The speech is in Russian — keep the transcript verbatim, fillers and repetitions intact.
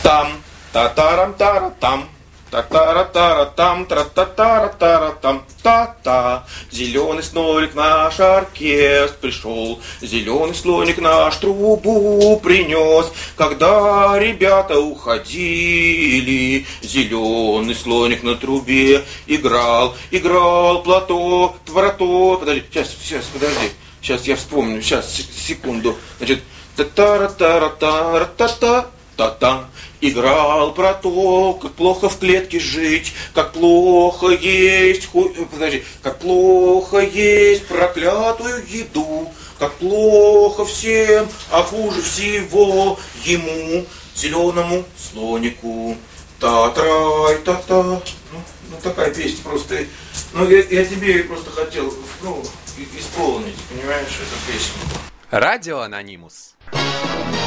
Там, та-тарам-тара-там, та-тара-тара-там, тра-та-тара-тара-там, та-та. Зеленый слоник наш оркестр пришел, зеленый слоник наш трубу принес. Когда ребята уходили, зеленый слоник на трубе играл, играл платок, твороток. Подожди, сейчас, сейчас, подожди, сейчас я вспомню, сейчас, секунду. Значит, та-тара-тара-тара-та-та. Та-та, играл про то, как плохо в клетке жить, как плохо есть, ху... подожди, как плохо есть проклятую еду, как плохо всем, а хуже всего ему, зеленому слонику. Та-трай, та-та. Ну, ну такая песня просто. Ну я, я тебе просто хотел, ну, исполнить, понимаешь, эту песню. Радио Анонимус.